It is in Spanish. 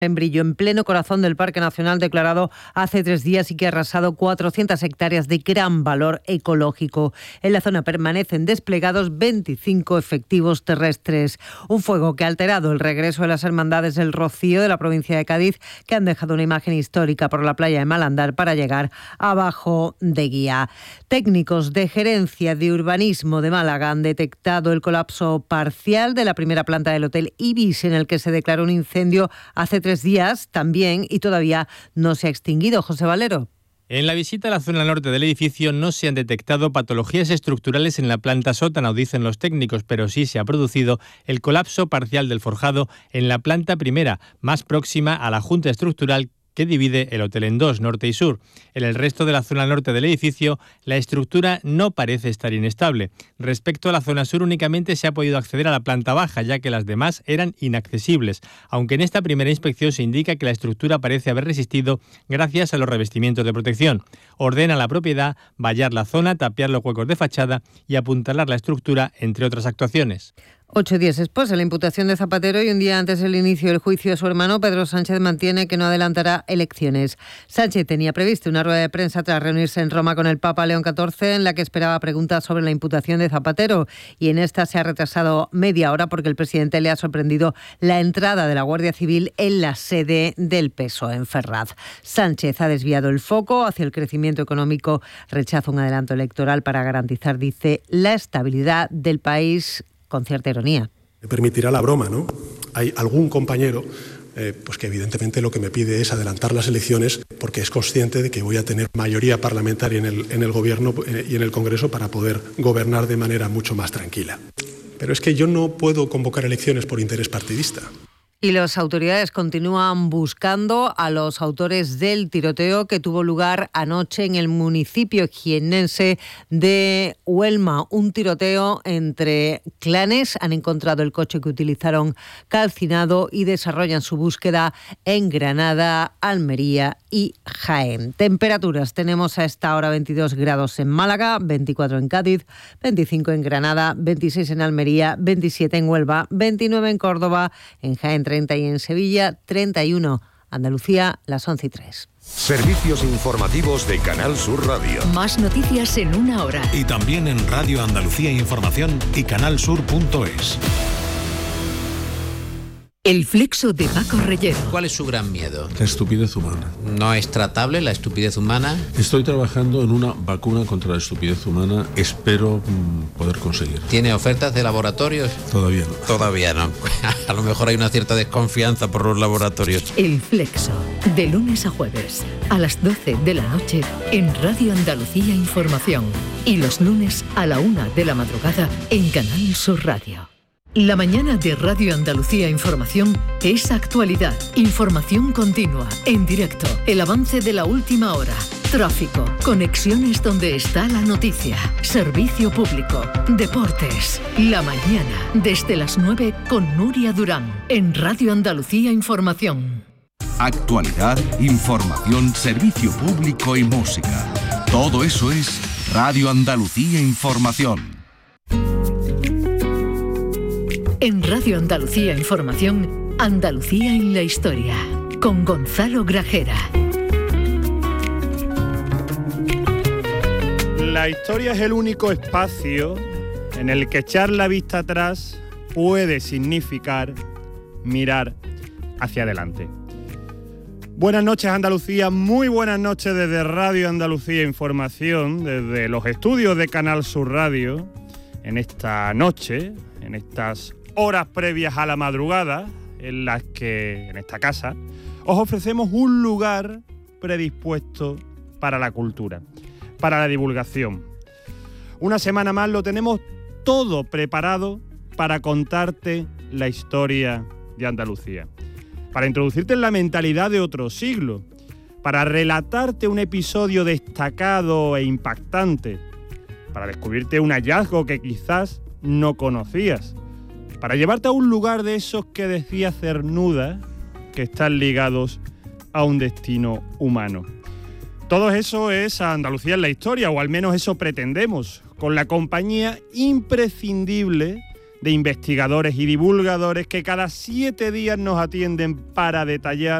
En Brillo, en pleno corazón del Parque Nacional declarado hace 3 días y que ha arrasado 400 hectáreas de gran valor ecológico. En la zona permanecen desplegados 25 efectivos terrestres. Un fuego que ha alterado el regreso de las hermandades del Rocío de la provincia de Cádiz, que han dejado una imagen histórica por la playa de Malandar para llegar abajo de Guía. Técnicos de Gerencia de Urbanismo de Málaga han detectado el colapso parcial de la primera planta del Hotel Ibis, en el que se declaró un incendio hace 3 días también y todavía no se ha extinguido. José Valero. En la visita a la zona norte del edificio no se han detectado patologías estructurales en la planta sótano, dicen los técnicos, pero sí se ha producido el colapso parcial del forjado en la planta primera, más próxima a la junta estructural que divide el hotel en 2, norte y sur. En el resto de la zona norte del edificio, la estructura no parece estar inestable. Respecto a la zona sur, únicamente se ha podido acceder a la planta baja, ya que las demás eran inaccesibles, aunque en esta primera inspección se indica que la estructura parece haber resistido gracias a los revestimientos de protección. Ordena la propiedad vallar la zona, tapiar los huecos de fachada y apuntalar la estructura, entre otras actuaciones. 8 días después de la imputación de Zapatero y un día antes del inicio del juicio de su hermano, Pedro Sánchez mantiene que no adelantará elecciones. Sánchez tenía previsto una rueda de prensa tras reunirse en Roma con el Papa León XIV, en la que esperaba preguntas sobre la imputación de Zapatero, y en esta se ha retrasado media hora porque el presidente le ha sorprendido la entrada de la Guardia Civil en la sede del PSOE en Ferraz. Sánchez ha desviado el foco hacia el crecimiento económico, rechaza un adelanto electoral para garantizar, dice, la estabilidad del país, con cierta ironía. Me permitirá la broma, ¿no? Hay algún compañero pues que evidentemente lo que me pide es adelantar las elecciones porque es consciente de que voy a tener mayoría parlamentaria en el Gobierno y en el Congreso para poder gobernar de manera mucho más tranquila. Pero es que yo no puedo convocar elecciones por interés partidista. Y las autoridades continúan buscando a los autores del tiroteo que tuvo lugar anoche en el municipio jiennense de Huelma. Un tiroteo entre clanes. Han encontrado el coche que utilizaron calcinado y desarrollan su búsqueda en Granada, Almería y Jaén. Temperaturas. Tenemos a esta hora 22 grados en Málaga, 24 en Cádiz, 25 en Granada, 26 en Almería, 27 en Huelva, 29 en Córdoba, en Jaén 30 y en Sevilla 31. Andalucía, las 11:03. Servicios informativos de Canal Sur Radio. Más noticias en 1 hora. Y también en Radio Andalucía Información y canalsur.es. El flexo de Paco Reyero. ¿Cuál es su gran miedo? La estupidez humana. ¿No es tratable la estupidez humana? Estoy trabajando en una vacuna contra la estupidez humana. Espero poder conseguir. ¿Tiene ofertas de laboratorios? Todavía no. Todavía no. A lo mejor hay una cierta desconfianza por los laboratorios. El flexo. De lunes a jueves, a las 12 de la noche, en Radio Andalucía Información. Y los lunes a la 1 de la madrugada, en Canal Sur Radio. La mañana de Radio Andalucía Información es actualidad, información continua, en directo, el avance de la última hora, tráfico, conexiones donde está la noticia, servicio público, deportes. La mañana, desde las 9 con Nuria Durán, en Radio Andalucía Información. Actualidad, información, servicio público y música. Todo eso es Radio Andalucía Información. En Radio Andalucía Información, Andalucía en la historia, con Gonzalo Grajera. La historia es el único espacio en el que echar la vista atrás puede significar mirar hacia adelante. Buenas noches, Andalucía, muy buenas noches desde Radio Andalucía Información, desde los estudios de Canal Sur Radio, en esta noche, en estas horas previas a la madrugada, en las que, en esta casa, os ofrecemos un lugar predispuesto para la cultura, para la divulgación. Una semana más lo tenemos todo preparado para contarte la historia de Andalucía, para introducirte en la mentalidad de otro siglo, para relatarte un episodio destacado e impactante, para descubrirte un hallazgo que quizás no conocías, para llevarte a un lugar de esos que decía Cernuda que están ligados a un destino humano. Todo eso es Andalucía en la historia, o al menos eso pretendemos, con la compañía imprescindible de investigadores y divulgadores que cada 7 días nos atienden para detallar